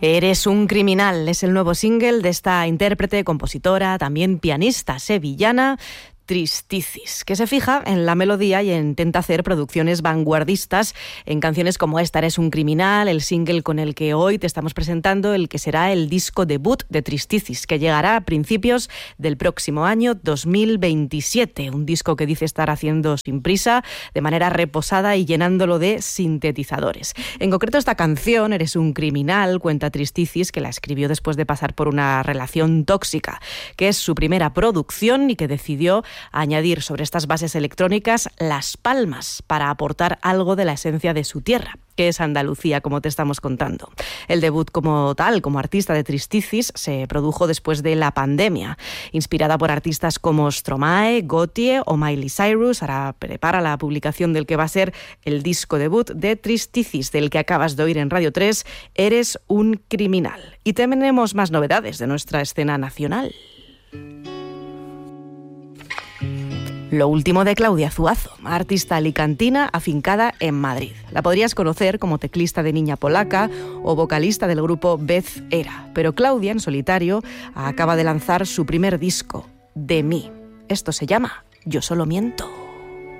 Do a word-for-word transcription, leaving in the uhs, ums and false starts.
Eres un criminal es el nuevo single de esta intérprete, compositora, también pianista sevillana, Tristicis, que se fija en la melodía y intenta hacer producciones vanguardistas en canciones como esta, Eres un criminal, el single con el que hoy te estamos presentando, el que será el disco debut de Tristicis, que llegará a principios del próximo año dos mil veintisiete. Un disco que dice estar haciendo sin prisa, de manera reposada y llenándolo de sintetizadores. En concreto, esta canción, Eres un criminal, cuenta Tristicis, que la escribió después de pasar por una relación tóxica, que es su primera producción y que decidió añadir sobre estas bases electrónicas las palmas para aportar algo de la esencia de su tierra, que es Andalucía, como te estamos contando. El debut como tal, como artista de Tristicis, se produjo después de la pandemia. Inspirada por artistas como Stromae, Gotye o Miley Cyrus, ahora prepara la publicación del que va a ser el disco debut de Tristicis, del que acabas de oír en Radio tres, Eres un criminal. Y tenemos más novedades de nuestra escena nacional. Lo último de Claudia Zuazo, artista alicantina afincada en Madrid. La podrías conocer como teclista de Niña Polaca o vocalista del grupo Beth Era. Pero Claudia, en solitario, acaba de lanzar su primer disco, De mí. Esto se llama Yo solo miento.